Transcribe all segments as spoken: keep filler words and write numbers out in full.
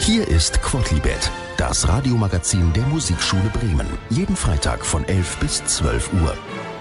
Hier ist Quodlibet, das Radiomagazin der Musikschule Bremen. Jeden Freitag von elf bis zwölf Uhr.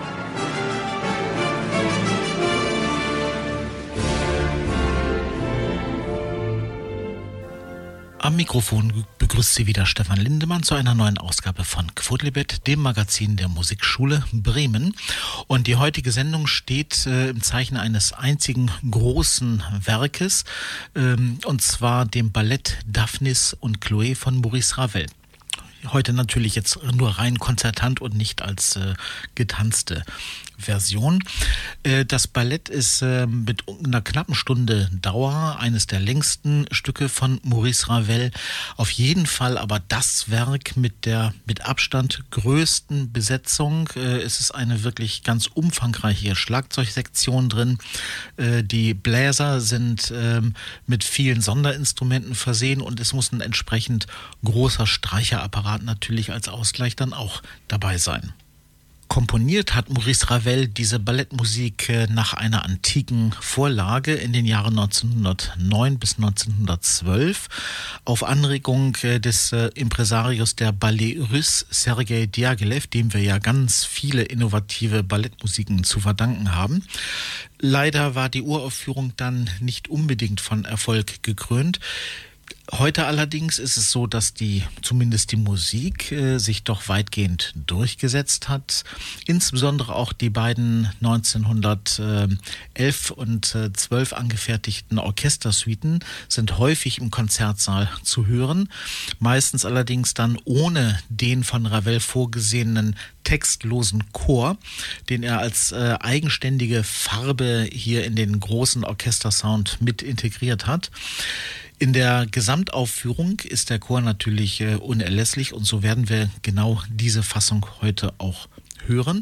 Am Mikrofon begrüßt Sie wieder Stefan Lindemann zu einer neuen Ausgabe von Quodlibet, dem Magazin der Musikschule Bremen. Und die heutige Sendung steht äh, im Zeichen eines einzigen großen Werkes, ähm, und zwar dem Ballett Daphnis und Chloé von Maurice Ravel. Heute natürlich jetzt nur rein konzertant und nicht als äh, getanzte Version. Äh, das Ballett ist äh, mit einer knappen Stunde Dauer eines der längsten Stücke von Maurice Ravel. Auf jeden Fall aber das Werk mit der mit Abstand größten Besetzung. Äh, es ist eine wirklich ganz umfangreiche Schlagzeugsektion drin. Äh, die Bläser sind äh, mit vielen Sonderinstrumenten versehen und es muss ein entsprechend großer Streicherapparat natürlich als Ausgleich dann auch dabei sein. Komponiert hat Maurice Ravel diese Ballettmusik nach einer antiken Vorlage in den Jahren neunzehnhundertneun bis neunzehnhundertzwölf auf Anregung des Impresarios der Ballet Russe Sergei Diaghilev, dem wir ja ganz viele innovative Ballettmusiken zu verdanken haben. Leider war die Uraufführung dann nicht unbedingt von Erfolg gekrönt. Heute allerdings ist es so, dass die zumindest die Musik äh, sich doch weitgehend durchgesetzt hat. Insbesondere auch die beiden neunzehnhundertelf und zwölf angefertigten Orchestersuiten sind häufig im Konzertsaal zu hören. Meistens allerdings dann ohne den von Ravel vorgesehenen textlosen Chor, den er als äh, eigenständige Farbe hier in den großen Orchestersound mit integriert hat. In der Gesamtaufführung ist der Chor natürlich äh, unerlässlich und so werden wir genau diese Fassung heute auch hören.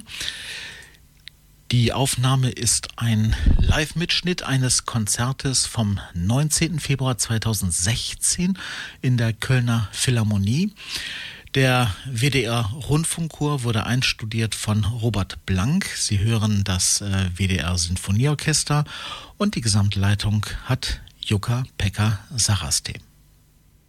Die Aufnahme ist ein Live-Mitschnitt eines Konzertes vom neunzehnten Februar zweitausendsechzehn in der Kölner Philharmonie. Der W D R-Rundfunkchor wurde einstudiert von Robert Blank. Sie hören das äh, W D R-Sinfonieorchester und die Gesamtleitung hat Jukka-Pekka Saraste.